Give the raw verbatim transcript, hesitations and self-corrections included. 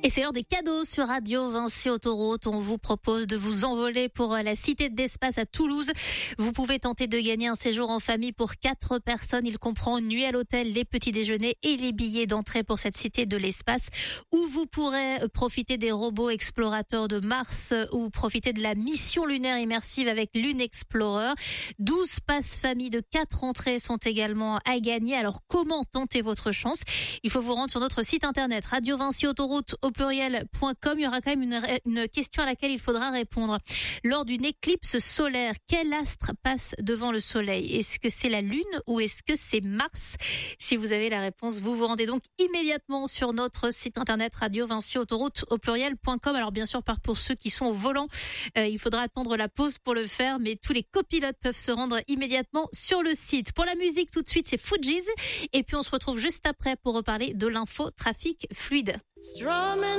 Et c'est l'heure des cadeaux sur Radio Vinci Autoroute. On vous propose de vous envoler pour la Cité d'Espace à Toulouse. Vous pouvez tenter de gagner un séjour en famille pour quatre personnes. Il comprend une nuit à l'hôtel, les petits déjeuners et les billets d'entrée pour cette Cité de l'Espace, où vous pourrez profiter des robots explorateurs de Mars ou profiter de la mission lunaire immersive avec Lune Explorer. douze passes famille de quatre entrées sont également à gagner. Alors comment tenter votre chance? Il faut vous rendre sur notre site internet radio vinci autoroute au pluriel point com. Il y aura quand même une, une question à laquelle il faudra répondre. Lors d'une éclipse solaire, quel astre passe devant le soleil? Est-ce que c'est la Lune ou est-ce que c'est Mars? Si vous avez la réponse, vous vous rendez donc immédiatement sur notre site internet radio vinci autoroute au pluriel point com. Alors bien sûr, par pour ceux qui sont au volant, euh, il faudra attendre la pause pour le faire, mais tous les copilotes peuvent se rendre immédiatement sur le site. Pour la musique, tout de suite, c'est Fujis. Et puis on se retrouve juste après pour reparler de l'info trafic fluide.